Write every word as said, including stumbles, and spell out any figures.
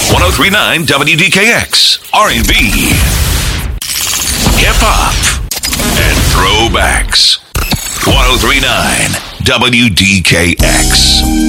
ten thirty-nine W D K X, R and B, hip-hop, and throwbacks. ten thirty-nine W D K X.